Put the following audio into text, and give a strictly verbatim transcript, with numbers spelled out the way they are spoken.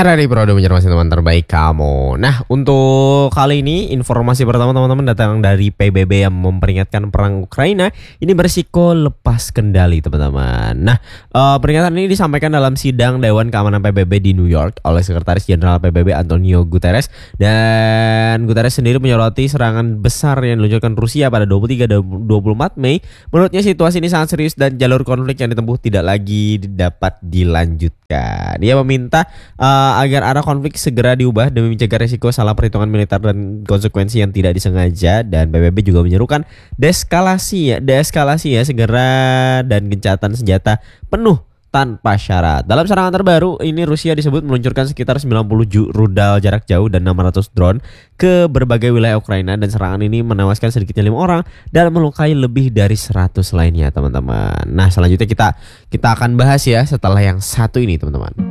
Era di Pro informasi teman terbaik kamu. Nah, untuk kali ini informasi pertama teman-teman datang dari P B B yang memperingatkan perang Ukraina ini berisiko lepas kendali teman-teman. Nah, uh, peringatan ini disampaikan dalam sidang Dewan Keamanan P B B di New York oleh Sekretaris Jenderal P B B Antonio Guterres, dan Guterres sendiri menyoroti serangan besar yang diluncurkan Rusia pada dua puluh tiga dan dua puluh empat Mei. Menurutnya situasi ini sangat serius dan jalur konflik yang ditempuh tidak lagi dapat dilanjutkan. Dia meminta uh, agar arah konflik segera diubah demi mencegah resiko salah perhitungan militer dan konsekuensi yang tidak disengaja, dan P B B juga menyerukan deeskalasi ya, deeskalasi ya segera dan gencatan senjata penuh tanpa syarat. Dalam serangan terbaru ini Rusia disebut meluncurkan sekitar sembilan puluh rudal jarak jauh dan enam ratus drone ke berbagai wilayah Ukraina, dan serangan ini menewaskan sedikitnya lima orang dan melukai lebih dari seratus lainnya teman-teman. Nah, selanjutnya kita kita akan bahas ya setelah yang satu ini teman-teman.